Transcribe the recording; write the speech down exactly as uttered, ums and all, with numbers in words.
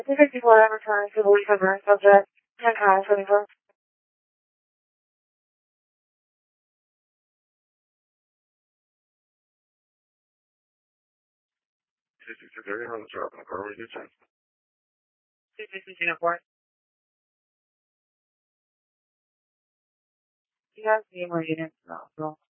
two fifty-four, I'm returning to the Lisa Burn subject, ten times, seventy-four. sixty-six thirty, on the drop, on the car, we get you. two fifty-two, four. You guys need more units, no, so.